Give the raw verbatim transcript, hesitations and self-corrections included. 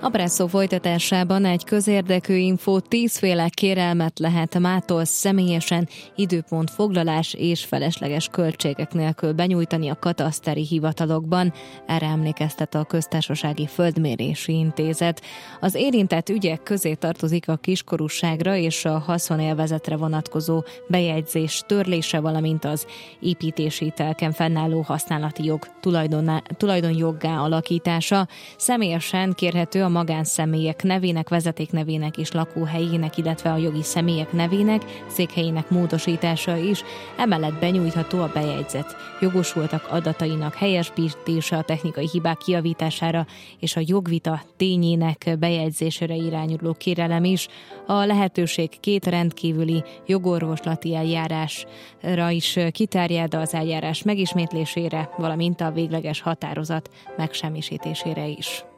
A Presszó folytatásában egy közérdekű infó: tízféle kérelmet lehet mától személyesen, időpontfoglalás és felesleges költségek nélkül benyújtani a kataszteri hivatalokban. Erre emlékeztet a Köztársasági Földmérési Intézet. Az érintett ügyek közé tartozik a kiskorúságra és a haszonélvezetre vonatkozó bejegyzés törlése, valamint az építési telken fennálló használati jog tulajdonjoggá alakítása. Személyesen kérhető a magánszemélyek nevének, vezetéknevének és lakóhelyének, illetve a jogi személyek nevének, székhelyének módosítása is. Emellett benyújtható a bejegyzett jogosultak adatainak helyesbítése, a technikai hibák kijavítására és a jogvita tényének bejegyzésére irányuló kérelem is. A lehetőség két rendkívüli jogorvoslati eljárásra is kiterjed, az eljárás megismétlésére, valamint a végleges határozat megsemmisítésére is.